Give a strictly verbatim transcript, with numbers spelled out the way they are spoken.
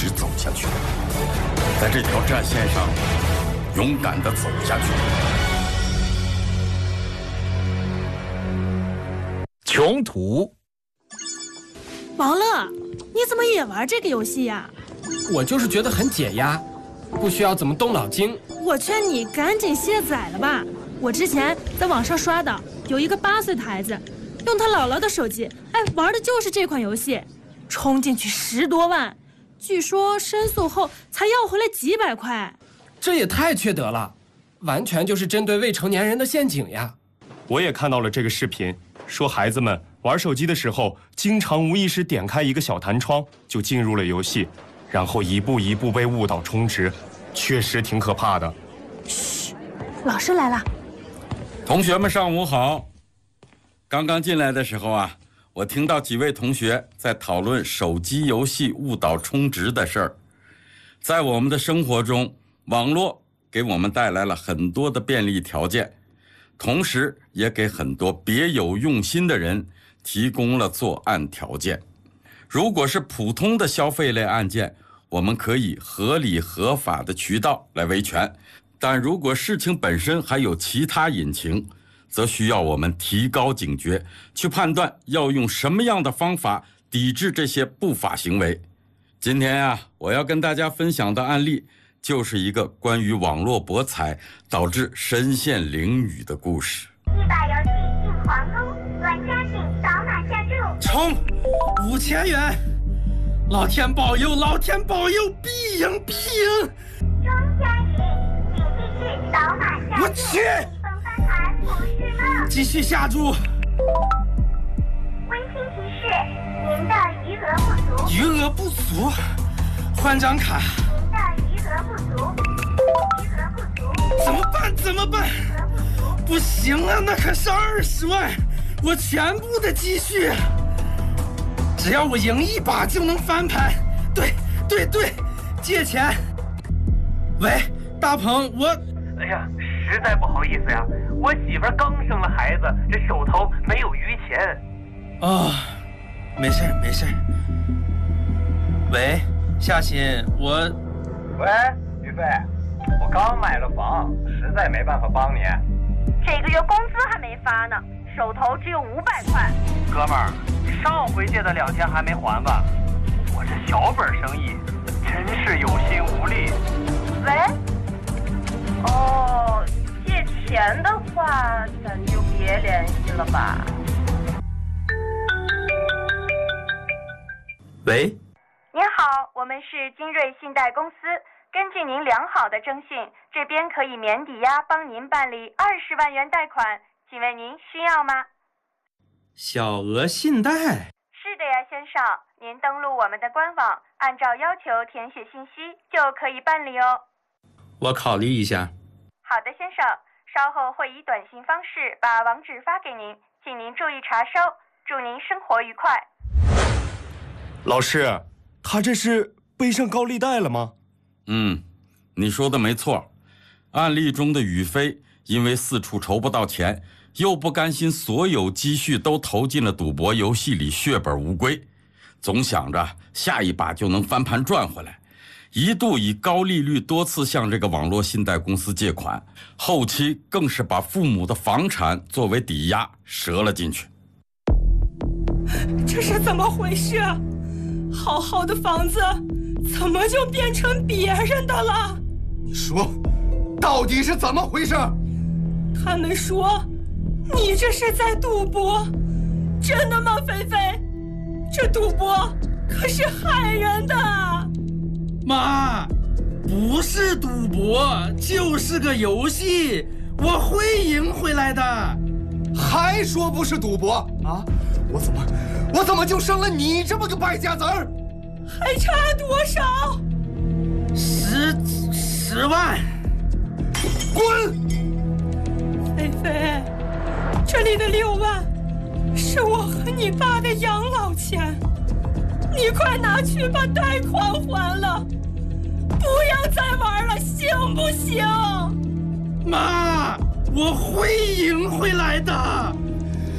直走下去，在这条战线上勇敢地走下去。 穷途。 王乐，你怎么也玩这个游戏呀？ 我就是觉得很解压，不需要怎么动脑筋。 我劝你赶紧卸载了吧。我之前在网上刷到，有一个八岁的孩子，用他姥姥的手机，哎，玩的就是这款游戏，充进去十多万，据说申诉后才要回来几百块。 这也太缺德了，完全就是针对未成年人的陷阱呀。 我也看到了这个视频，说孩子们玩手机的时候，经常无意识点开一个小弹窗，就进入了游戏，然后一步一步被误导充值，确实挺可怕的。 嘘，老师来了。 同学们上午好。刚刚进来的时候啊，我听到几位同学在讨论手机游戏误导充值的事儿。在我们的生活中，网络给我们带来了很多的便利条件，同时也给很多别有用心的人提供了作案条件。如果是普通的消费类案件，我们可以合理合法的渠道来维权，但如果事情本身还有其他隐情，则需要我们提高警觉，去判断要用什么样的方法抵制这些不法行为。今天啊，我要跟大家分享的案例，就是一个关于网络博彩导致身陷囹圄的故事。 一把游戏进皇宫，玩家请扫码下注。 充五千元，老天保佑，老天保佑，必赢必赢！ 庄家赢，请继续扫码下注。 我去！ 本翻盘不是梦。 继续下注。 温馨提示：您的余额不足。 余额不足，换张卡。 您的余额不足，余额不足。 怎么办？怎么办？不行啊，那可是二十万，我全部的积蓄。只要我赢一把就能翻盘。对对对，借钱。喂，大鹏，我…… 哎呀，实在不好意思呀，我媳妇刚生了孩子，这手头没有余钱。 哦，没事没事。喂，夏欣，我…… 喂，于飞，我刚买了房，实在没办法帮你。 这个月工资还没发呢，手头只有五百块。 哥们儿，上回借的两千还没还吧？我这小本生意真是有心无力。 喂？哦，借钱的话，咱就别联系了吧。 喂。 您好，我们是金瑞信贷公司。根据您良好的征信，这边可以免抵押帮您办理二十万元贷款，请问您需要吗？ 小额信贷？ 是的呀，先生，您登录我们的官网，按照要求填写信息就可以办理哦。 我考虑一下。 好的，先生，稍后会以短信方式把网址发给您，请您注意查收。祝您生活愉快。 老师，他这是背上高利贷了吗？ 嗯，你说的没错。案例中的宇飞因为四处筹不到钱，又不甘心所有积蓄都投进了赌博游戏里血本无归，总想着下一把就能翻盘赚回来，一度以高利率多次向这个网络信贷公司借款，后期更是把父母的房产作为抵押折了进去。 这是怎么回事？好好的房子怎么就变成别人的了？ 你说到底是怎么回事？ 他们说你这是在赌博，真的吗？菲菲，这赌博可是害人的。 妈，不是赌博，就是个游戏，我会赢回来的。 还说不是赌博啊？我怎么我怎么就生了你这么个败家子儿？ 还差多少？ 十十万。 滚！ 菲菲，这里的六万是我和你爸的养老钱，你快拿去把贷款还了，不要再玩了，行不行？ 妈，我会赢回来的。